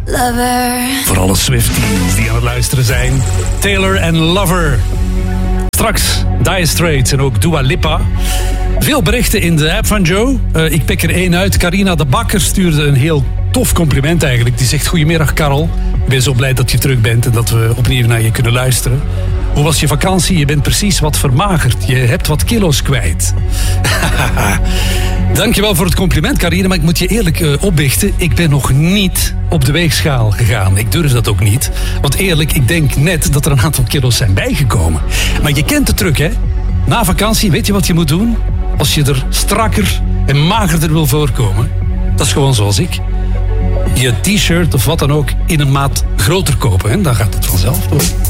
Lover. Voor alle Swifties die aan het luisteren zijn. Taylor en Lover. Straks Dire Straits en ook Dua Lipa. Veel berichten in de app van Joe. Ik pik er één uit. Carina de Bakker stuurde een heel tof compliment eigenlijk. Die zegt: goedemiddag Karel. Ik ben zo blij dat je terug bent en dat we opnieuw naar je kunnen luisteren. Hoe was je vakantie? Je bent precies wat vermagerd. Je hebt wat kilo's kwijt. Dankjewel voor het compliment, Carina. Maar ik moet je eerlijk opbiechten. Ik ben nog niet op de weegschaal gegaan. Ik durf dat ook niet. Want eerlijk, ik denk net dat er een aantal kilo's zijn bijgekomen. Maar je kent de truc, hè? Na vakantie, weet je wat je moet doen? Als je er strakker en magerder wil voorkomen. Dat is gewoon zoals ik. Je t-shirt of wat dan ook in een maat groter kopen. Hè? Dan gaat het vanzelf door.